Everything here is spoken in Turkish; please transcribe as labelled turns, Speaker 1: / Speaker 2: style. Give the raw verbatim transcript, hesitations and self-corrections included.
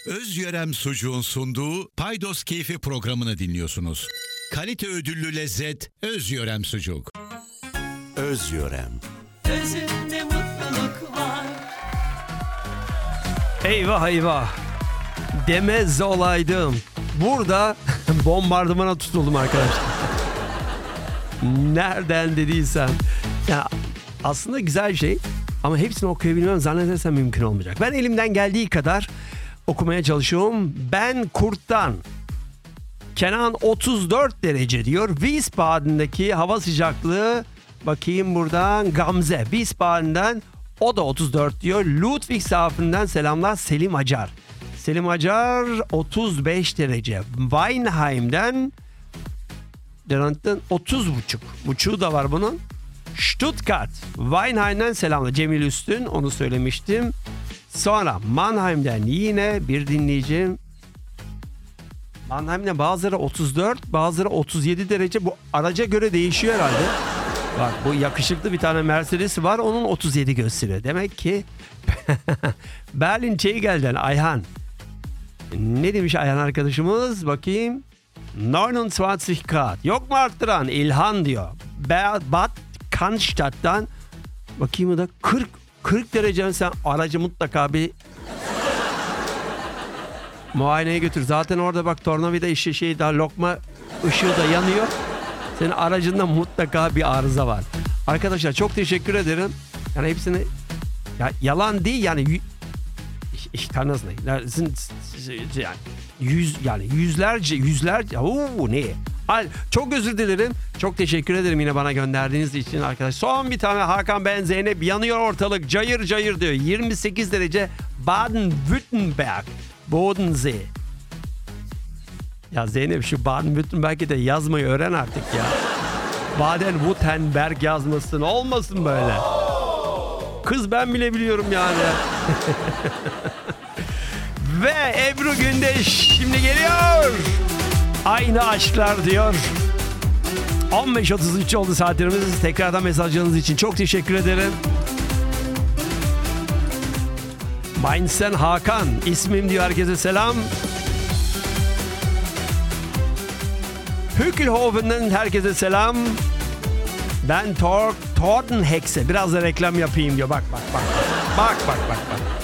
Speaker 1: Özyörem Sucuğun sunduğu Paydos Keyfi programını dinliyorsunuz. Kalite ödüllü lezzet Özyörem Sucuk.
Speaker 2: Özyörem.
Speaker 3: Özünde mutluluk var.
Speaker 4: Eyvah eyvah. Demez olaydım. Burada bombardımana tutuldum arkadaşlar. Nereden dediysen. Ya aslında güzel şey ama hepsini okuyabilmem zannedersem mümkün olmayacak. Ben elimden geldiği kadar okumaya çalışıyorum. Ben Kurt'tan. Kenan otuz dört derece diyor. Wiesbaden'daki hava sıcaklığı, bakayım buradan, Gamze. Wiesbaden'den o da otuz dört diyor. Ludwigshafen'den selamlar Selim Acar. Selim Acar otuz beş derece. Weinheim'den otuz buçuk. Buçuğu da var bunun. Stuttgart. Weinheim'den selamlar. Cemil Üstün, onu söylemiştim. Sonra Mannheim'den yine bir dinleyicim. Mannheim'de bazıları otuz dört, bazıları otuz yedi derece. Bu araca göre değişiyor herhalde. Bak bu yakışıklı bir tane Mercedes var, onun otuz yedi gösteriyor. Demek ki Berlin Çeygel'den Ayhan. Ne demiş Ayhan arkadaşımız? Bakayım. yirmi dokuz Grad. Yok mu arttıran? İlhan diyor. Bad Cannstadt'tan. Bakayım o da kırk kırk derece. Sen aracı mutlaka bir muayeneye götür. Zaten orada bak tornavida işi şey daha lokma ışığı da yanıyor. Senin aracında mutlaka bir arıza var. Arkadaşlar çok teşekkür ederim. Yani hepsini ya, yalan değil yani ich kann das nicht. Yani yüz yani yüzlerce yüzlerce ooo ne? Al, çok özür dilerim. Çok teşekkür ederim yine bana gönderdiğiniz için arkadaş. Son bir tane Hakan Ben Zeynep, yanıyor ortalık cayır cayır diyor. yirmi sekiz derece Baden-Württemberg. Bodensee. Ya Zeynep şu Baden-Württemberg'i de yazmayı öğren artık ya. Baden-Württemberg yazmasın, olmasın böyle. Kız ben bile biliyorum yani. Ve Ebru Gündeş şimdi geliyor. Aynı aşklar diyor. on beş otuz üç oldu saatlerimiz. Tekrardan mesajlarınız için çok teşekkür ederim. Mainz'ten Hakan ismim diyor, herkese selam. Hückelhofen'den herkese selam. Ben Tor Tortenhexe, biraz da reklam yapayım diyor. Bak bak bak. Bak bak bak bak.